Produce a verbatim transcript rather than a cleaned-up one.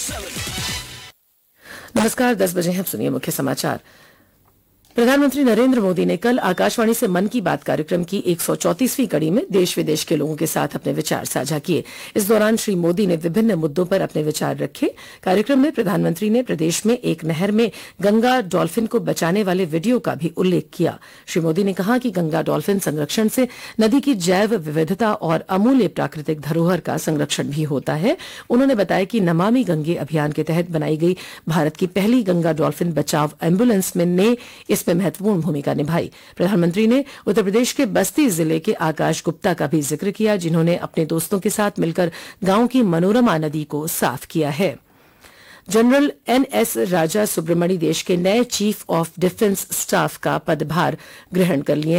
नमस्कार, दस बजे हैं। सुनिए मुख्य समाचार। प्रधानमंत्री नरेंद्र मोदी ने कल आकाशवाणी से मन की बात कार्यक्रम की एक सौ चौंतीसवीं कड़ी में देश विदेश के लोगों के साथ अपने विचार साझा किए। इस दौरान श्री मोदी ने विभिन्न मुद्दों पर अपने विचार रखे। कार्यक्रम में प्रधानमंत्री ने प्रदेश में एक नहर में गंगा डॉल्फिन को बचाने वाले वीडियो का भी उल्लेख किया। श्री मोदी ने कहा कि गंगा डॉल्फिन संरक्षण से नदी की जैव विविधता और अमूल्य प्राकृतिक धरोहर का संरक्षण भी होता है। उन्होंने बताया कि नमामि गंगे अभियान के तहत बनाई गई भारत की पहली गंगा डॉल्फिन बचाव एम्बुलेंस में ने इसमें महत्वपूर्ण भूमिका निभाई। प्रधानमंत्री ने उत्तर प्रदेश के बस्ती जिले के आकाश गुप्ता का भी जिक्र किया, जिन्होंने अपने दोस्तों के साथ मिलकर गांव की मनोरमा नदी को साफ किया है। जनरल एन एस राजा सुब्रमणी देश के नए चीफ ऑफ डिफेंस स्टाफ का पदभार ग्रहण कर लिए।